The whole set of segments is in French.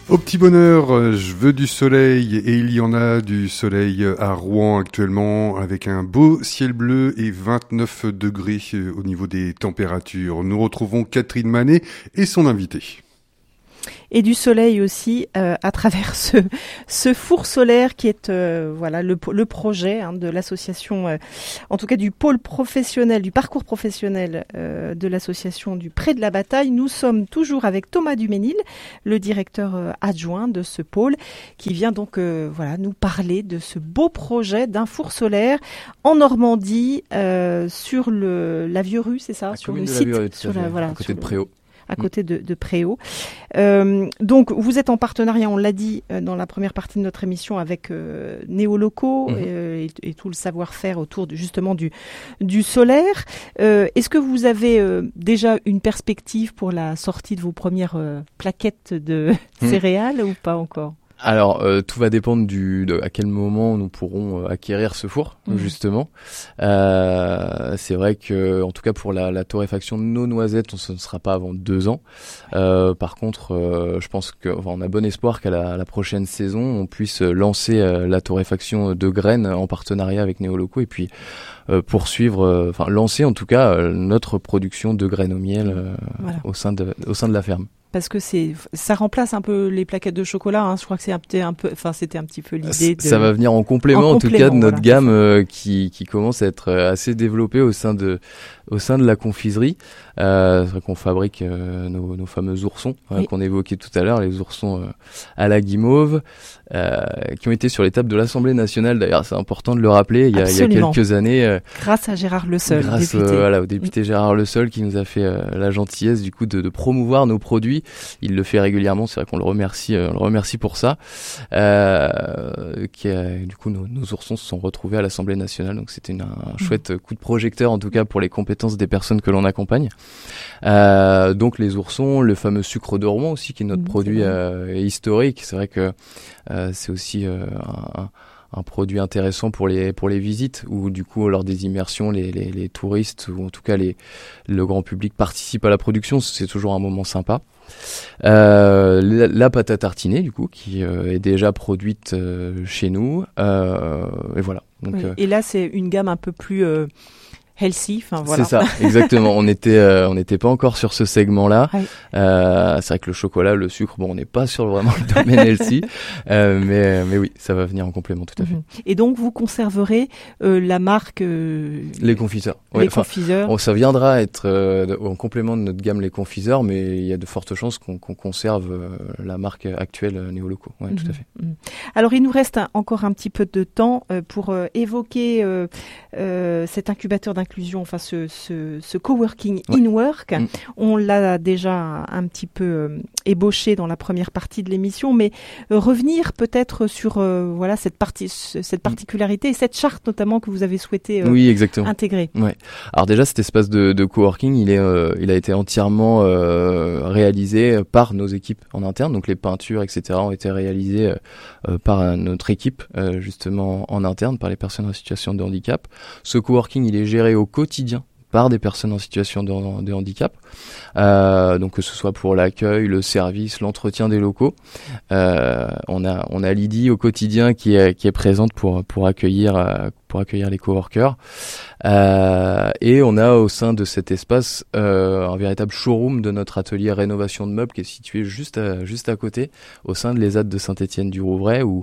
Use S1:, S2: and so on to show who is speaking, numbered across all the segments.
S1: Au petit bonheur, je veux du soleil et il y en a du soleil à Rouen actuellement avec un beau ciel bleu et 29 degrés au niveau des températures. Nous retrouvons Catherine Manet et son invité.
S2: Et du soleil aussi à travers ce four solaire qui est le projet de l'association, en tout cas du pôle professionnel, du parcours professionnel de l'association du Pré de la Bataille. Nous sommes toujours avec Thomas Duménil, le directeur adjoint de ce pôle, qui vient donc nous parler de ce beau projet d'un four solaire en Normandie sur la Vieux-Rue, c'est ça,
S3: sur le site, à côté de Préau.
S2: À côté de Préau. Donc, vous êtes en partenariat, on l'a dit dans la première partie de notre émission, avec Néolocaux et tout le savoir-faire autour justement du solaire. Est-ce que vous avez déjà une perspective pour la sortie de vos premières plaquettes de céréales ou pas encore ?
S3: Alors, tout va dépendre à quel moment nous pourrons acquérir ce four, justement. C'est vrai que, en tout cas, pour la torréfaction de nos noisettes, ce ne sera pas avant 2 ans. Par contre, je pense on a bon espoir qu'à la prochaine saison, on puisse lancer la torréfaction de graines en partenariat avec Néolocaux et puis lancer en tout cas notre production de graines au miel au sein de la ferme.
S2: Parce que ça remplace un peu les plaquettes de chocolat. Je crois que c'était un petit peu l'idée.
S3: Ça va venir en complément, en tout cas, de notre gamme qui commence à être assez développée au sein de la confiserie. C'est vrai qu'on fabrique nos fameux oursons qu'on évoquait tout à l'heure, les oursons à la guimauve, qui ont été sur les tables de l'Assemblée nationale. D'ailleurs, c'est important de le rappeler. Il y a quelques années,
S2: grâce à Gérard Le Seul,
S3: au député Gérard Le Seul, qui nous a fait la gentillesse du coup de promouvoir nos produits. Il le fait régulièrement, c'est vrai qu'on le remercie pour ça. Du coup, nos oursons se sont retrouvés à l'Assemblée nationale, donc c'était un chouette coup de projecteur, en tout cas pour les compétences des personnes que l'on accompagne. Donc les oursons, le fameux sucre de Rouen aussi, qui est notre produit historique. C'est vrai que c'est aussi un produit intéressant pour les visites, où du coup lors des immersions les touristes ou en tout cas le grand public participent à la production. C'est toujours un moment sympa. La pâte à tartiner du coup qui est déjà produite chez nous et voilà. Donc,
S2: et là c'est une gamme un peu plus healthy,
S3: C'est ça, exactement. On n'était pas encore sur ce segment-là. Ouais. C'est vrai que le chocolat, le sucre, on n'est pas sur vraiment le domaine healthy, mais oui, ça va venir en complément, tout à fait.
S2: Et donc vous conserverez la marque
S3: les confiseurs.
S2: Confiseurs.
S3: Ça viendra être en complément de notre gamme les confiseurs, mais il y a de fortes chances qu'on conserve la marque actuelle Néolocaux. Ouais, tout à fait.
S2: Alors il nous reste encore un petit peu de temps pour évoquer cet incubateur d'inclusion, ce coworking in work. On l'a déjà un petit peu ébauché dans la première partie de l'émission, mais revenir peut-être sur cette particularité et cette charte notamment que vous avez souhaité intégrer.
S3: Ouais. Alors déjà cet espace de coworking, il a été entièrement réalisé par nos équipes en interne, donc les peintures, etc. ont été réalisées par notre équipe justement en interne, par les personnes en situation de handicap. Ce coworking, il est géré au quotidien par des personnes en situation de handicap, donc que ce soit pour l'accueil, le service, l'entretien des locaux. On a Lydie au quotidien qui est présente pour accueillir les coworkers, et on a au sein de cet espace un véritable showroom de notre atelier rénovation de meubles qui est situé juste à côté, au sein de l'ESAT de Saint-Étienne-du-Rouvray, où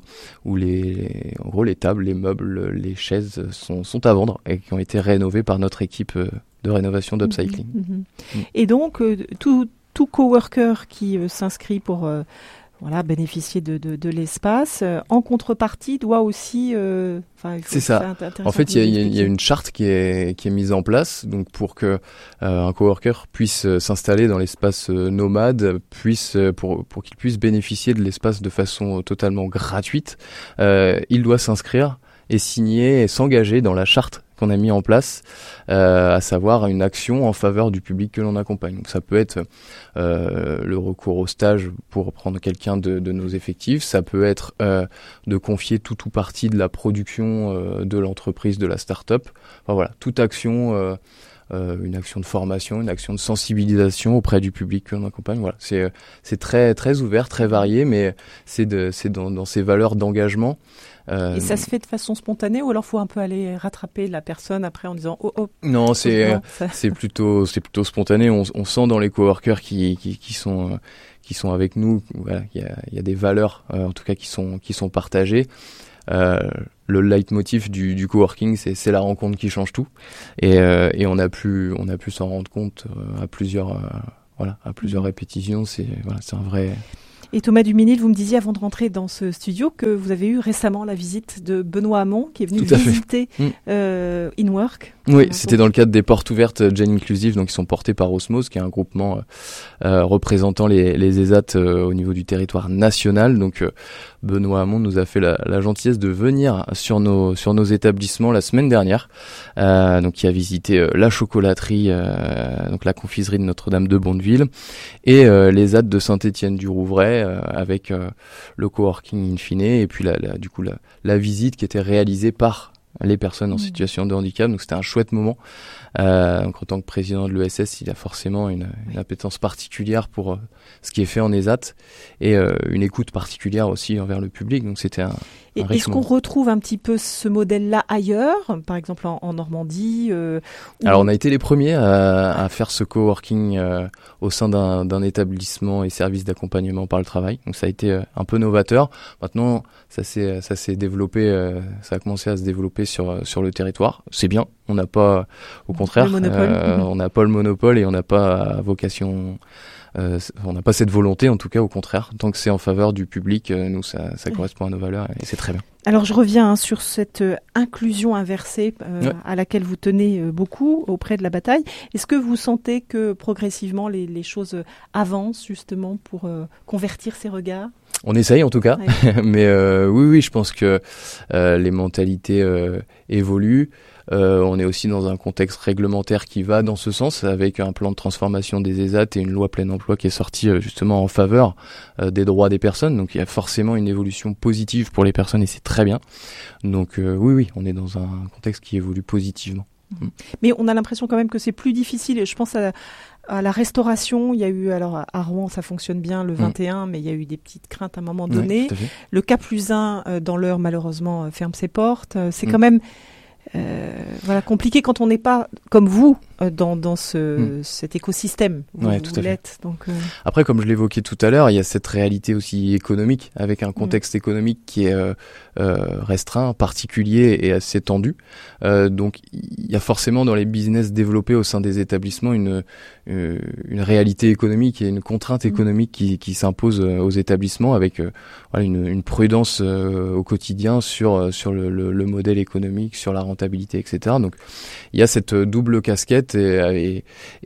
S3: en gros les tables, les meubles, les chaises sont à vendre et qui ont été rénovées par notre équipe de rénovation d'upcycling.
S2: Et donc tout coworker qui s'inscrit pour bénéficier de l'espace, en contrepartie doit aussi
S3: c'est ça. En fait, il y a une charte qui est mise en place, donc pour que un coworker puisse s'installer dans l'espace nomade, pour qu'il puisse bénéficier de l'espace de façon totalement gratuite, il doit s'inscrire et signer et s'engager dans la charte qu'on a mis en place, à savoir une action en faveur du public que l'on accompagne. Donc ça peut être le recours au stage pour prendre quelqu'un de nos effectifs, ça peut être de confier tout ou partie de la production de l'entreprise, de la start-up. Enfin voilà, toute action une action de formation, une action de sensibilisation auprès du public que l'on accompagne. Voilà, c'est très très ouvert, très varié, mais c'est dans ces valeurs d'engagement.
S2: Et ça se fait de façon spontanée ou alors faut un peu aller rattraper la personne après en disant oh.
S3: Non, c'est plutôt spontané. On sent dans les coworkers qui sont avec nous, voilà, il y a des valeurs en tout cas qui sont partagées. Le leitmotiv du coworking, c'est la rencontre qui change tout, et on a pu s'en rendre compte à plusieurs répétitions. C'est un vrai.
S2: Et Thomas Duménil, vous me disiez avant de rentrer dans ce studio que vous avez eu récemment la visite de Benoît Hamon qui est venu visiter InWork.
S3: Oui, c'était dans le cadre des portes ouvertes Gen Inclusive, donc ils sont portés par Osmose, qui est un groupement représentant les ESAT au niveau du territoire national. Donc Benoît Hamon nous a fait la gentillesse de venir sur nos établissements la semaine dernière. Donc il a visité la chocolaterie, donc la confiserie de Notre-Dame de Bondeville, et les ESAT de Saint-Étienne-du-Rouvray avec le coworking in fine, et puis la visite qui était réalisée par les personnes en situation de handicap. Donc c'était un chouette moment. Donc en tant que président de l'ESS, il a forcément une appétence particulière pour ce qui est fait en ESAT, et une écoute particulière aussi envers le public. Donc c'était un
S2: est-ce qu'on retrouve un petit peu ce modèle-là ailleurs, par exemple en Normandie
S3: Alors on a été les premiers à faire ce coworking au sein d'un établissement et service d'accompagnement par le travail. Donc ça a été un peu novateur. Maintenant ça s'est développé, ça a commencé à se développer sur le territoire. C'est bien. On n'a pas, au contraire, on n'a pas le monopole, et on n'a pas vocation. On n'a pas cette volonté, en tout cas, au contraire. Tant que c'est en faveur du public, nous, ça correspond à nos valeurs, et c'est très bien.
S2: Alors, je reviens sur cette inclusion inversée à laquelle vous tenez beaucoup auprès de la bataille. Est-ce que vous sentez que progressivement les choses avancent justement pour convertir ces regards ?
S3: On essaye en tout cas, mais oui, je pense que les mentalités évoluent. On est aussi dans un contexte réglementaire qui va dans ce sens, avec un plan de transformation des ESAT et une loi plein emploi qui est sortie justement en faveur des droits des personnes. Donc il y a forcément une évolution positive pour les personnes, et c'est très bien. Donc oui, on est dans un contexte qui évolue positivement.
S2: Mais on a l'impression quand même que c'est plus difficile. Je pense à la restauration. Il y a eu, alors à Rouen ça fonctionne bien le 21, mais il y a eu des petites craintes à un moment donné. Le K+1 dans l'heure malheureusement ferme ses portes. C'est quand même compliqué quand on n'est pas comme vous dans cet écosystème. Vous l'êtes. Donc,
S3: Après, comme je l'évoquais tout à l'heure, il y a cette réalité aussi économique, avec un contexte économique qui est restreint, particulier et assez tendu. Donc il y a forcément dans les business développés au sein des établissements une réalité économique et une contrainte économique qui s'impose aux établissements, avec une prudence au quotidien sur le modèle économique, sur la rentabilité, etc. Donc il y a cette double casquette, et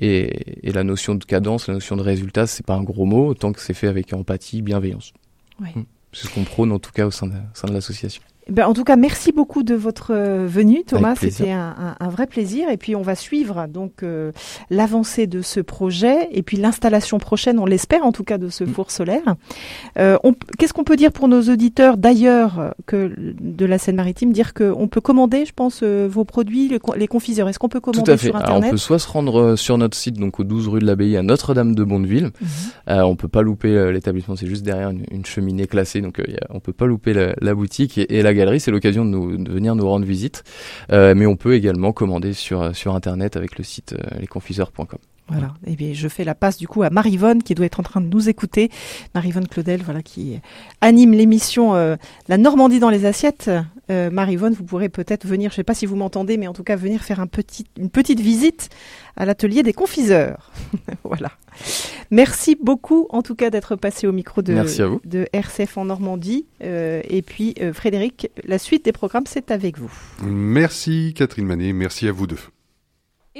S3: la notion de cadence, la notion de résultat, c'est pas un gros mot, tant que c'est fait avec empathie, bienveillance. C'est ce qu'on prône en tout cas au sein de l'association.
S2: En tout cas, merci beaucoup de votre venue, Thomas. C'était un vrai plaisir. Et puis, on va suivre donc l'avancée de ce projet, et puis l'installation prochaine, on l'espère en tout cas, de ce four solaire. Qu'est-ce qu'on peut dire pour nos auditeurs d'ailleurs que de la Seine-Maritime, dire qu'on peut commander, je pense, vos produits, les confiseurs. Est-ce qu'on peut commander sur Internet ?
S3: Alors, on peut soit se rendre sur notre site, donc au 12 rue de l'Abbaye à Notre-Dame de Bondeville. On peut pas louper l'établissement, c'est juste derrière une cheminée classée, donc on peut pas louper la boutique et la galerie. C'est l'occasion de venir nous rendre visite, mais on peut également commander sur Internet avec le site lesconfiseurs.com.
S2: Voilà. Et bien, je fais la passe du coup à Maryvonne qui doit être en train de nous écouter. Maryvonne Claudel, qui anime l'émission La Normandie dans les assiettes. Maryvonne, vous pourrez peut-être venir, je ne sais pas si vous m'entendez, mais en tout cas venir faire une petite visite à l'atelier des confiseurs. Voilà. Merci beaucoup en tout cas d'être passé au micro de RCF en Normandie. Et puis Frédéric, la suite des programmes, c'est avec vous.
S1: Merci Catherine Manet, merci à vous deux.